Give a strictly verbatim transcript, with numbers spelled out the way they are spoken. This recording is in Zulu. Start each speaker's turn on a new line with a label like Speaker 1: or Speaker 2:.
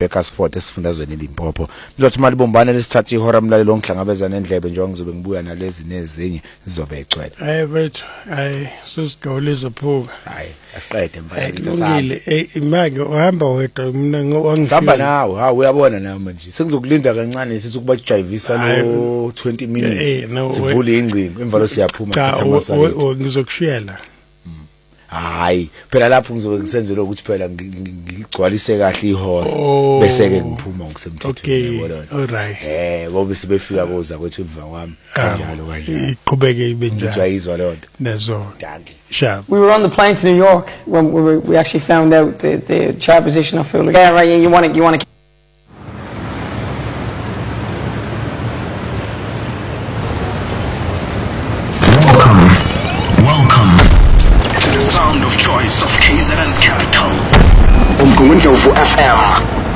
Speaker 1: eBeaconsfort esifundazweni eLimpopo. Ngizothi mali bombane lesithatha ihora mlalelo ongihlangabezana endlebe njengoba ngizobe ngibuya nalezi nezinye zizobe ecwele.
Speaker 2: Hayi bethu, hayi sisigole izophuka.
Speaker 1: Hayi, asiqede mfana
Speaker 2: ngilungile. Eh imake uhamba wedwa mina ngowangishilo.
Speaker 1: Samba nawe, ha uyabona nawe manje. Sengizokulinda kancane sithi ukuba jayivisa lo twenty minutes. Sivule ingcingo emva siyaphuma sithatha amasalethu.
Speaker 2: Ngizokushiyela.
Speaker 1: Hayi phela lapho ngizobe ngisenzela ukuthi phela ngigcwalise kahle ihora bese ke ngiphuma ngokusemthethweni
Speaker 2: yabona. Okay, alright.
Speaker 1: Eh ngoba sibefika koza kwethu emva kwami kanjalo kanjalo.
Speaker 2: Iqhubeke ibe njalo.
Speaker 1: Ngiyayizwa lonto.
Speaker 2: Nezo.
Speaker 1: Danke.
Speaker 2: Sharp.
Speaker 3: We were on the plane to New York when we were, we actually found out the the chair position. I feel like yeah, right. You want to you want to.
Speaker 4: The sound of choice of K Z N's capital. Umgungundlovu F M.